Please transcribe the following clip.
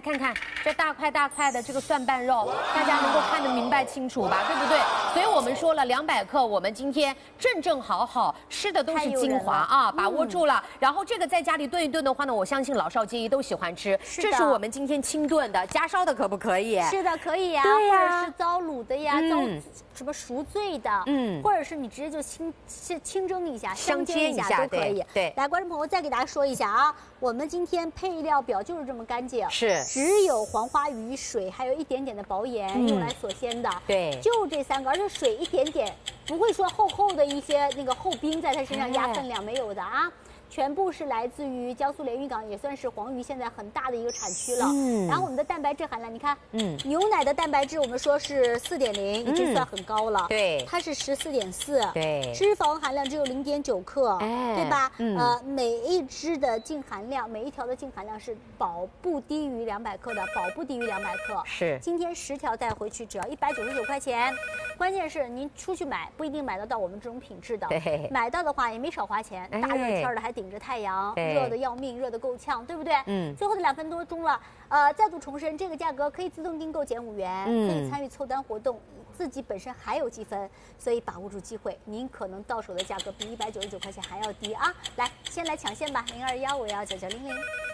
看看这大块大块的这个蒜瓣肉，大家能够看得明白清楚吧？对不对？所以我们说了200克，我们今天正好吃的都是精华啊，把握住了。然后这个在家里炖一炖的话呢，我相信老少皆宜都喜欢吃。这是我们今天清炖的，加烧的可不可以？ 是的，可以呀， 对呀， 或者是糟卤的呀，糟什么熟醉的，或者是你直接就清蒸一下，香煎一下都可以。 对， 来，观众朋友再给大家说一下啊，我们今天配料表就是这么干净， 是只有黄花鱼水，还有一点点的薄盐用来锁鲜的。 对， 就这3个，而且水一点点，不会说厚的一些那个厚冰在它身上压分量，没有的啊。全部是来自于江苏连云港，也算是黄鱼现在很大的一个产区了。然后我们的蛋白质含量，你看，牛奶的蛋白质我们说是4.0，已经算很高了。对，它是14.4。对，脂肪含量只有0.9克，对吧？每一支的净含量，每一条的净含量是保不低于200克的，保不低于200克。是，今天10条带回去只要199块钱。关键是您出去买不一定买得到我们这种品质的，买到的话也没少花钱。大热天的还顶着太阳，热得要命，热得够呛，对不对？最后的2分多钟了，再度重申，这个价格可以自动订购减5元，可以参与凑单活动，自己本身还有积分，所以把握住机会，您可能到手的价格比199块钱还要低啊！来，先来抢线吧，0215199900。